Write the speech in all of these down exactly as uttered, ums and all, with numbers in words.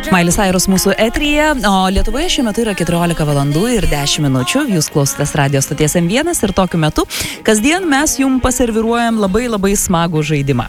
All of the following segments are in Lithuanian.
Miley Cyrus mūsų eteryje, o Lietuvoje šiuo metu yra keturiolika valandų ir dešimt minučių. Jūs klausotės radio stoties M vienas ir tokiu metu kasdien mes jums paserviruojam labai labai smagų žaidimą.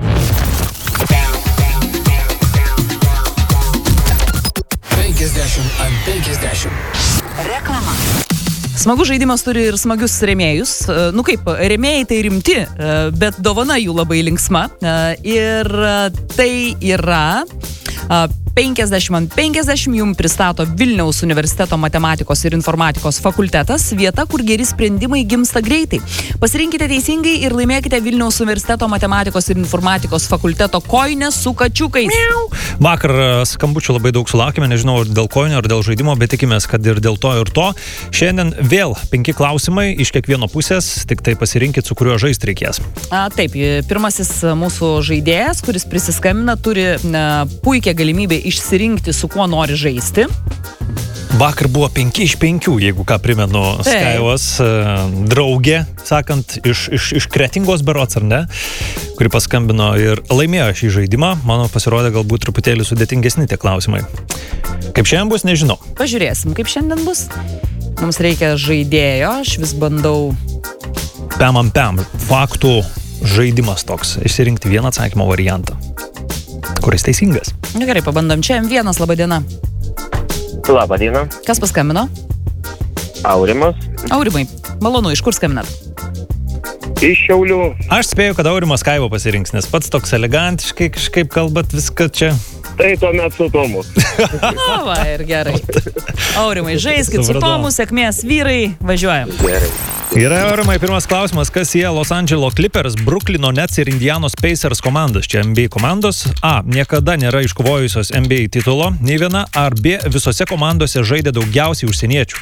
penkiasdešimt ant penkiasdešimt. Reklama. Smagus žaidimas turi ir smagius rėmėjus. Nu kaip, rėmėjai tai rimti, bet dovana jų labai linksma. Ir tai yra penkiasdešimt ant penkiasdešimt jums pristato Vilniaus universiteto matematikos ir informatikos fakultetas, vieta, kur geri sprendimai gimsta greitai. Pasirinkite teisingai ir laimėkite Vilniaus universiteto matematikos ir informatikos fakulteto koinę su kačiukais. Miau. Vakar skambučių labai daug sulaukėme, nežinau dėl koinio ar dėl žaidimo, bet tikimės, kad ir dėl to ir to. Šiandien vėl penki klausimai iš kiekvieno pusės, tik tai pasirinkit, su kuriuo žaisti reikės. A, taip, pirmasis mūsų žaidėjas, kuris prisiskambina, turi a, puikią galimybę išsirinkti, su kuo nori žaisti. Vakar buvo penki iš penkių, jeigu ką primenu, Skaivos draugė, sakant, iš, iš, iš Kretingos berods, ar ne, kuri paskambino ir laimėjo šį žaidimą. Mano pasirodė galbūt truputėlį sudėtingesni tie klausimai. Kaip šiandien bus, nežinau. Pažiūrėsim, kaip šiandien bus. Mums reikia žaidėjo, aš vis bandau... Pem ant pem, faktų žaidimas toks, išsirinkti vieną atsakymo variantą, kuris teisingas. Na gerai, pabandom. Čia M vienas, laba diena. Labą dieną. Kas paskambino? Aurimas. Aurimai, malonu, iš kur skambinat? Iš Šiaulių. Aš spėju, kad Aurimas Kaivo pasirinks, nes pats toks elegantiškai kažkaip kalbat viską čia. Tai tuomet su Tomu. Na va, ir gerai. Aurimai, žaiskit su Tomu, sėkmės vyrai, važiuojam. Gerai. Gerai, Aurimai, pirmas klausimas, kas jie Los Angeles Clippers, Brooklyno Nets ir Indianos Pacers komandos? Čia N B A komandos. A. Niekada nėra iškovojusios N B A titulo, nei viena, ar B. Visose komandose žaidė daugiausiai užsieniečių?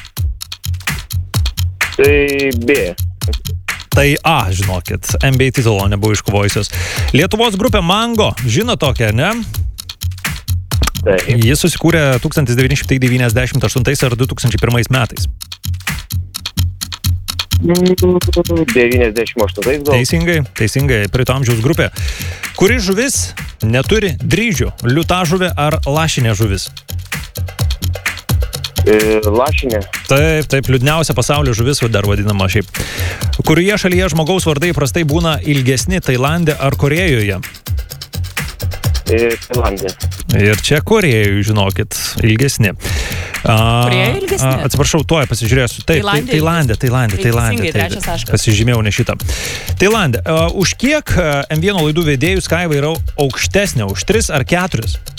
Tai B. Tai A, žinokit, N B A titulo nebuvo iškovojusios. Lietuvos grupė Mango, žino tokią, ne? Taip. Jis susikūrė tūkstantis devyni šimtai devyniasdešimt aštuntais ar du tūkstančiai pirmais metais. devyniasdešimt aštuntais gal. Teisingai, teisingai, praeito amžiaus grupė. Kuri žuvis neturi dryžių? Liūtažuvė ar lašinė žuvis? E, lašinė. Taip, taip, liūdniausia pasaulio žuvis dar vadinama šiaip. Kurioje šalyje žmogaus vardai prastai būna ilgesni, Tailande ar Korėjoje? E, Tailandė. Ir čia Korėjoj, žinokit, ilgesni. Korėjoj ilgesni? A, atsiprašau, tuoj pasižiūrėsiu. Taip, Tailandė, Tailandė, Tailandė, Tailandė. Teisingai, trečias taškas. Pasižymėjau ne šitą. Tailandė. Uh, už kiek M vieno laidų vedėjų Skaiva yra aukštesnė? Už tris ar keturis?